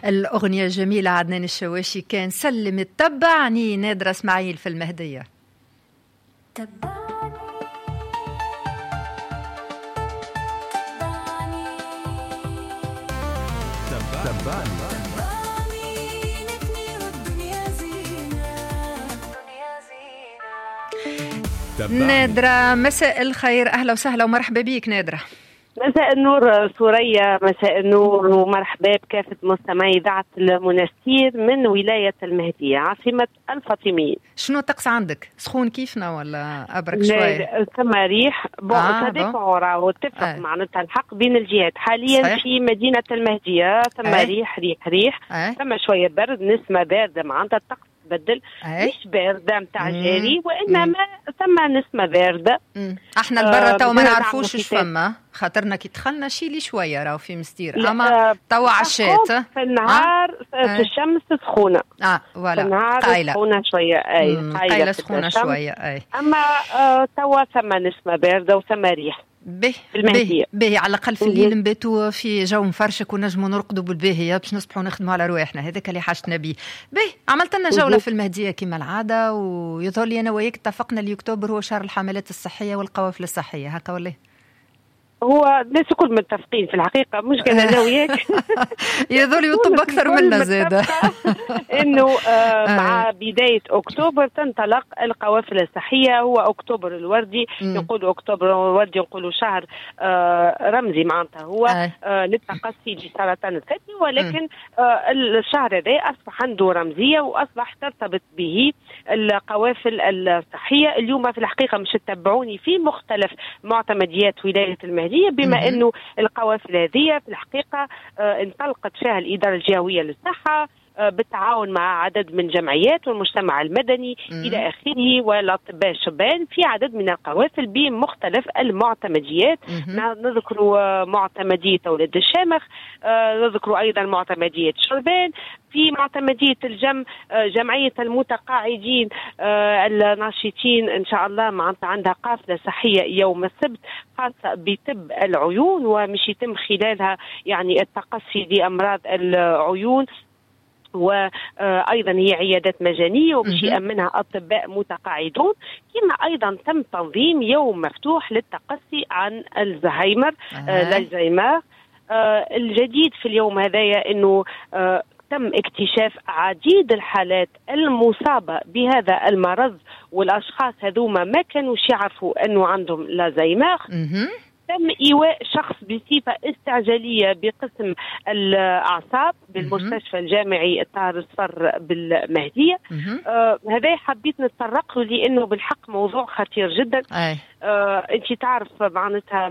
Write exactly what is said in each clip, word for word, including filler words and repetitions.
الأغنية الجميلة عدنان الشواشي كان سلم تبعني نادرة اسماعيل في المهدية. تبعني تبعني نادرة مساء الخير، أهلا وسهلا ومرحبا بيك نادرة. مساء النور سوريا، مساء النور ومرحبا بكافة مستمعي إذاعة المنستير من ولاية المهدية عاصمة الفاطميين. شنو الطقس عندك؟ سخون كيفنا ولا أبرك شوي؟ ثم ريح بون آه تدفع وتتفق آه. معناتها الحق بين الجهات حاليا صحيح. في مدينة المهدية ثم آه. ريح ريح ريح آه. ثم شوية برد، نسمة باردة معناتها الطقس بدل أي. مش باردة متاع جاري وإنما ثم نسمة باردة. مم. احنا البرة تو ما نعرفوش ايش فما خاطرنا كي دخلنا شيلي شوية راهو في مستير اما تو عشات في النهار آه. في الشمس سخونة اه ولا في النهار قايلة سخونة شوية اي قايلة سخونة شوية اي اما آه توا ثم نسمة باردة وثم ريح به به به على الأقل في الليل نباتوا في جو مفرشك ونجموا نرقدوا بالباهية باش نصبحوا نخدموا على رواحنا، هذاك اللي حاجتنا به. به عملت لنا جولة في المهدية كما العادة، ويظهر لي أنا وياك اتفقنا اللي أكتوبر هو شهر الحملات الصحية والقوافل الصحية، هكا ولا؟ هو الناس الكل متفقين في الحقيقة، مش كان أنا وياك يظهر يطب أكثر منا زادة إنه آه مع بداية أكتوبر تنطلق القوافل الصحية. هو أكتوبر الوردي، يقولوا أكتوبر الوردي يقولوا شهر آه رمزي معناتها هو آه للتقصي بسرطان الثدي، ولكن آه الشهر هذا أصبح عنده رمزية وأصبح ترتبط به القوافل الصحية. اليوم في الحقيقة مش تتبعوني في مختلف معتمديات ولاية المهدية بما أنه القوافل هذه في الحقيقة آه انطلقت فيها الإدارة الجهوية للصحة آه بالتعاون مع عدد من جمعيات والمجتمع المدني مم. إلى آخره والأطباء الشبان في عدد من القوافل بمختلف المعتمديات. نذكر آه معتمدية ولد الشامخ، آه نذكر أيضا معتمدية شربان، في معتمدية الجم آه جمعية المتقاعدين آه الناشطين إن شاء الله معناتها عندها قافلة صحية يوم السبت خاصة بطب العيون، ومش يتم خلالها يعني التقصي لأمراض العيون، وأيضا هي عيادات مجانية ومش يأمنها أطباء متقاعدون. كما أيضا تم تنظيم يوم مفتوح للتقصي عن الزهايمر آه. الزهايمر آه الجديد في اليوم هذايا أنه آه تم اكتشاف عديد الحالات المصابة بهذا المرض، والأشخاص هذوما ما كانوا يعرفوا أنه عندهم الزهايمر. تم إيواء شخص بصفة استعجالية بقسم الأعصاب بالمستشفى الجامعي الطاهر الصفر بالمهدية. آه هذا حبيت نتطرق له لأنه بالحق موضوع خطير جدا. آه أنت تعرف معناتها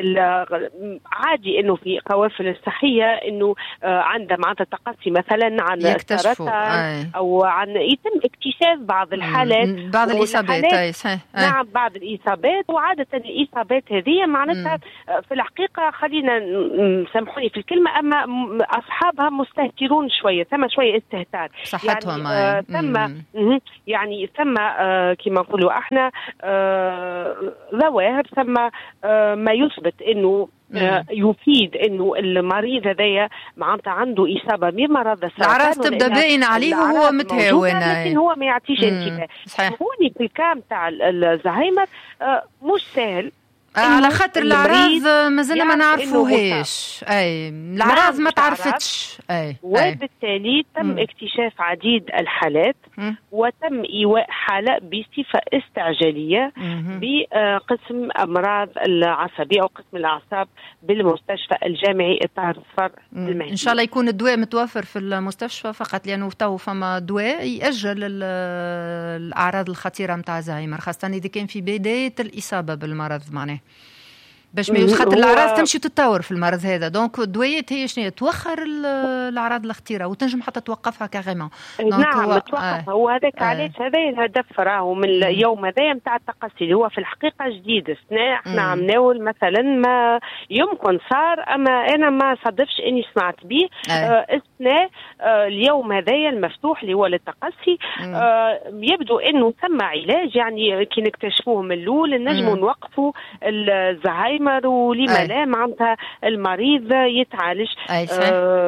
عادي أنه في قوافل الصحية أنه آه عندها معناتها تقصي مثلا عن السرطان أو عن يتم اكتشاف بعض الحالات بعض الإصابات. نعم بعض الإصابات، وعادة الإصابات هذه معناتها في الحقيقة خلينا سامحوني في الكلمة أما أصحابها مستهترون شوية، ثم شوية استهتار صحتهم يعني آه ثم يعني ثم آه كما نقولوا احنا آه ظواهر ثم آه ما يثبت انه آه يفيد انه المريض هذايا معناتها عنده اصابه بمرض السرطان، الاعراض تبدا باينه عليه وهو متهاون لكن هو ما يعطيش انتباه. هوني في الكام تاع الزهايمر آه مش سهل على خاطر الاعراض مازلنا ما نعرفوهاش. اي الاعراض ما تعرفتش اي وبالتالي تم مم. اكتشاف عديد الحالات مم. وتم ايواء حاله بصفه استعجاليه مم. بقسم امراض العصبيه او قسم الاعصاب بالمستشفى الجامعي الطاهر الصفر المهدي. ان شاء الله يكون الدواء متوفر في المستشفى فقط، لانه تو فما دواء ياجل الاعراض الخطيره نتاع الزهايمر خاصه اذا كان في بدايه الاصابه بالمرض معناه باش ما خاطر الاعراض تمشي تتطور في المرض هذا. دونك الدويات هي شنو توخر الاعراض الخطيره وتنجم حتى توقفها كاريمون. نعم هو توقفها. آه. هو هذاك آه. علاش هذا الهدف راهو من اليوم هذا نتاع التقصي اللي هو في الحقيقه جديد استثناء احنا عم ناول مثلا ما يمكن صار اما انا ما صدفش اني سمعت به آه. آه استثناء آه اليوم هذا المفتوح اللي هو للتقصي آه يبدو انه ثم علاج يعني كي نكتشفوه من الاول نجموا نوقفوا الزهايمر ولما لا معناتها المريض يتعالج. آه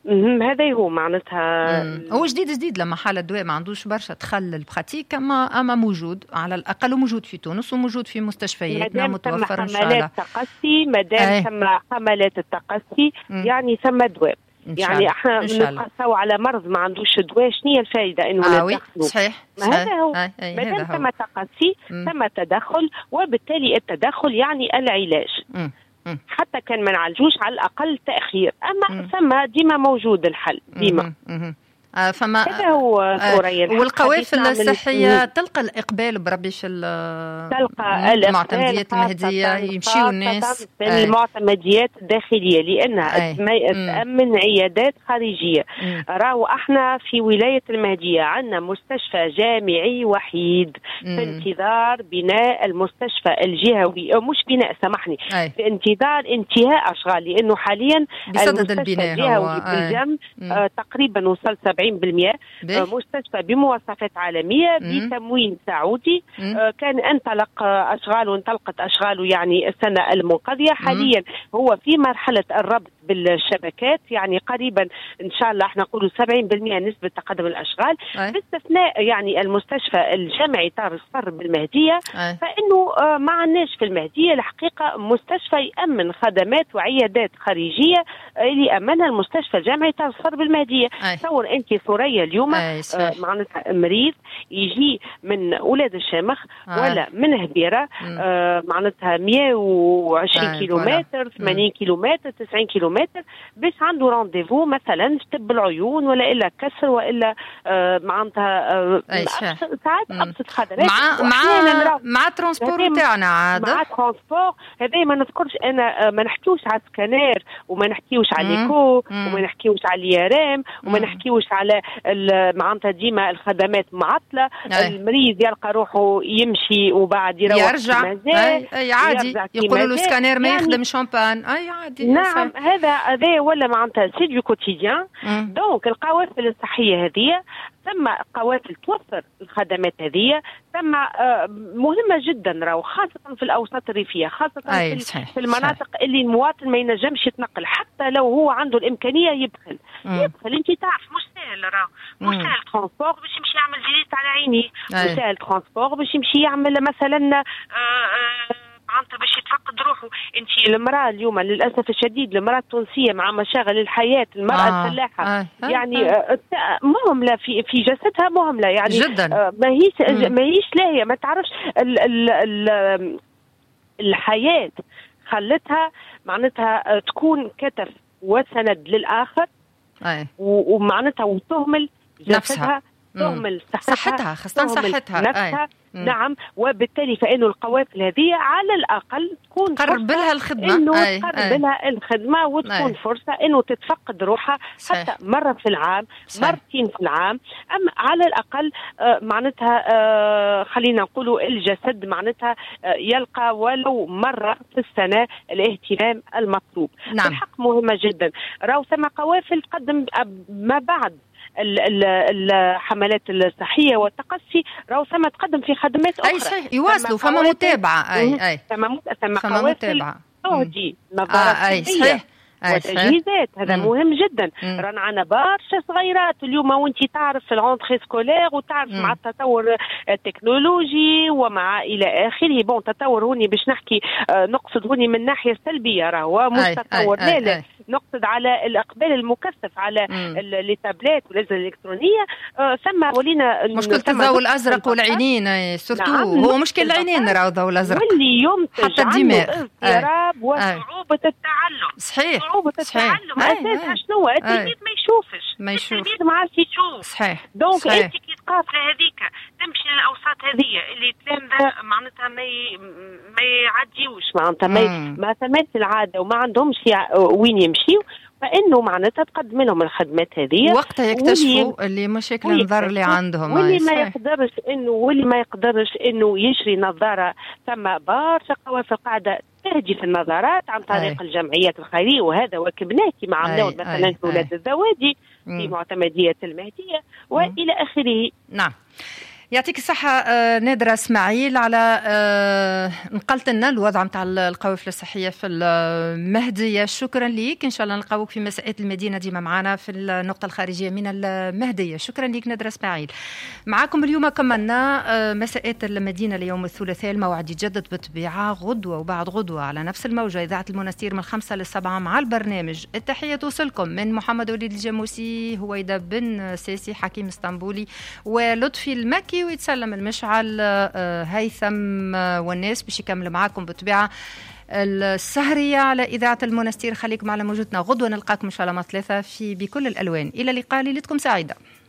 هذا هو معناتها. هو جديد جديد لما حال الدواء ما عندوش برشا تخلل البراتيك، اما اما موجود على الاقل، موجود في تونس وموجود في مستشفياتنا متوفر ان شاء الله. حملات تقصي، مادام ثم حملات التقصي يعني ثم دواء. يعني احنا نتقصوا على مرض ما عندوش دواء، شنو هي الفائده انه آه ندخلوا؟ صحيح هذا هو. مادام ثم تقصي ثم تدخل، وبالتالي التدخل يعني العلاج. مم. حتى كان ما نعالجوش على الاقل تاخير، اما ثم ديما موجود الحل ديما. آه فما هذا هو ثوريا. آه والقوافل الصحيه تلقى الاقبال بربيش تلقى المعتمديات المهديه يمشيوا الناس في آه. المعتمديات الداخليه لانها تامن عيادات خارجيه. راهو احنا في ولايه المهديه عندنا مستشفى جامعي وحيد مم. في انتظار بناء المستشفى الجهوي، أو مش بناء سامحني، في انتظار انتهاء اشغال، لانه حاليا بصدد البناء الجهوي بالجم آه تقريبا وصل سبعين بالمئة. مستشفى بمواصفات عالمية بتموين سعودي. آه كان انطلق أشغاله انطلقت أشغاله يعني السنة المنقضية. حاليا هو في مرحلة الربط بالشبكات، يعني قريبا إن شاء الله احنا نقولوا سبعين بالمئة نسبة تقدم الأشغال، باستثناء يعني المستشفى الجامعي طار الصفر بالمهدية. أي. فإنه آه ما عندناش في المهدية الحقيقة مستشفى يأمن خدمات وعيادات خارجية اللي أمنها المستشفى الجامعي طار الصفر بالمهدية. تصور أنت ثريا اليوم آه معناتها مريض يجي من أولاد الشامخ آه. ولا من هبيرة آه معناتها مئة وعشرين كيلومتر، ثمانين كيلومتر، تسعين كيلومتر، بس عنده رانديفو مثلا في طب العيون ولا إلا كسر وإلا آه معناتها آه ساعات أبسط خدمات مع مع مع ترانسبور تاعنا عاد مع ترانسبور. هذا ما نذكرش أنا آه ما نحكيوش على سكانير، وما نحكيوش على ليكو، وما نحكيوش على اليارام، وما نحكيوش على معناتها ديما الخدمات معطلة. أي. المريض يلقى روحه يمشي وبعد يروح يرجع أي. أي عادي، يقولوا له سكانير ما يعني يخدم شامبان. أي عادي. نعم هذا هذا ولا معناتها سي دو كوتيديان. دونك القوافل الصحية هذه ثم قوافل توفر الخدمات هذه ثم آه مهمة جدا، راهو خاصة في الأوساط الريفية، خاصة في, في المناطق صحيح. اللي المواطن ما ينجمش يتنقل، حتى لو هو عنده الإمكانية يدخل مم. يدخل. انت تعرف مش سهل، راهو مش سهل ترانسبور باش يمشي يعمل فيزيت على عينيه، مش سهل ترانسبور باش يمشي يعمل مثلا آه آه معناتها باش يتفقد روحه. انت المراه اليوم للاسف الشديد، المراه التونسيه مع مشاغل الحياه، المراه آه. الفلاحه آه. آه. يعني آه. مهمله في في جسدها، مهمله يعني جدا آه ما هيش ما هيش لاهيه، ما تعرفش ال ال ال الحياه خلتها معناتها تكون كتف وسند للاخر. آه. ومعناتها وتهمل جسدها، تهمل صحتها, صحتها خاصة صحتها نفسها. نعم، وبالتالي فإنه القوافل هذه على الأقل تكون قرب لها الخدمة، إنه تقرب لها الخدمة وتكون أي. فرصة إنه تتفقد روحها حتى مرة في العام، صحيح. مرتين في العام، أما على الأقل آه معناتها آه خلينا نقولوا الجسد معناتها آه يلقى ولو مرة في السنة الاهتمام المطلوب. نعم. الحق مهمة جدا. راهو ثم قوافل تقدم ما بعد الحملات الصحية والتقصي، راهو ثم تقدم في خدمات أخرى. أي صحيح، يواصلوا فما متابعة. أي أي ثم ثم قوافل تهدي نظارة آه صحيح وتجهيزات. هذا مم. مهم جدا. رانا عنا برشا صغيرات اليوم، وانت تعرف في الرونتري سكولير، وتعرف مم. مع التطور التكنولوجي ومع الى اخره. بون تطور هوني باش نحكي آه نقصد هوني من الناحيه السلبيه، راهو مش تطور، لا لا نقصد على الاقبال المكثف على لي تابلات والاجهزه الالكترونيه. آه ثم ولينا مشكله الضوء الازرق والعينين سورتو. نعم. هو مشكل العينين راهو الضوء الازرق واللي ينتج حتى الدماغ اضطراب وصعوبه التعلم. صحيح، صعوبة التعلم أساسها شنو؟ التلميذ ما يشوفش، ما يشوف، التلميذ ما عادش يشوف. صحيح. دونك أنت كي تقافلة هذيك تمشي للأوساط هذية اللي التلامذة معناتها ما ي... ما يعديوش معناتها ما ي... ما ثماش العادة وما عندهمش وين يمشيوا، فإنه معناتها تقدم لهم الخدمات هذه وقتها يكتشفوا اللي مشاكل النظر اللي عندهم. واللي ما يقدرش إنه واللي ما يقدرش إنه يشري نظارة، ثم برشا قوافل قاعدة تهدي في النظارات عن طريق أي. الجمعيات الخيرية، وهذا وكبناه كما عملوا مثلا في ولاد الزواجي في معتمدية المهدية وإلى آخره. نعم. يعطيك الصحة نادرة اسماعيل على نقلت لنا الوضع نتاع القوافل الصحية في المهدية. شكرا ليك، إن شاء الله نلقاوك في مساءات المدينة ديما معنا في النقطة الخارجية من المهدية. شكرا ليك نادرة اسماعيل. معكم اليوم كملنا مساءات المدينة ليوم الثلاثاء، الموعد يتجدد بالطبيعة غدوة وبعد غدوة على نفس الموجة، إذاعة المنستير من الخمسة للسبعة مع البرنامج. التحية توصلكم من محمد وليد الجاموسي، هويدا بن ساسي، حكيم اسطنبولي، ولطفي المكي، ويتسلم المشعل هيثم والناس باش يكملوا معاكم بالطبيعة السهرية على إذاعة المنستير. خليكم على موجودنا غدوة، نلقاكم إن شاء الله مع ثلاثة في بكل الألوان. إلى اللقاء، ليلتكم سعيدة.